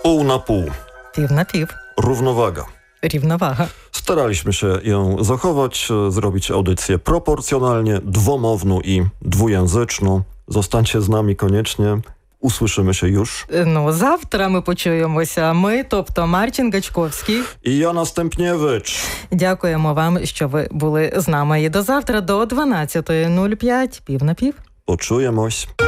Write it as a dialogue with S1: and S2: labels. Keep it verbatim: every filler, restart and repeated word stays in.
S1: Pół na pół.
S2: Пів на пів.
S1: Równowaga.
S2: Рівновага.
S1: Staraliśmy się ją zachować, zrobić audycję proporcjonalnie, dwomowną i dwujęzyczną. Zostańcie z nami koniecznie. Usłyszymy się już.
S2: Ну, завтра ми почуємося. Ми, тобто Марчин Гачковський.
S1: I ja Następniewicz.
S2: Дякуємо вам, що ви були з нами. І до завтра до дванадцятої нуль п'ять. Пів на пів.
S1: Poczujemось.